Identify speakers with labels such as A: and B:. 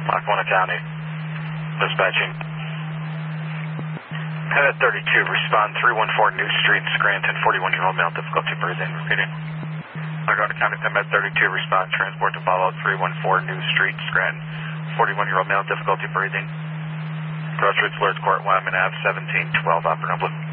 A: Lackawanna County. Dispatching. Head 32, respond 314 New Street, Scranton, 41-year-old male, difficulty breathing. Repeating. Lackawanna County, Med 32, respond, transport to Apollo 314 New Street, Scranton, 41-year-old male, difficulty breathing. Crossroads, Lord's Court, Wyoming Ave, 1712, Opera Dublin.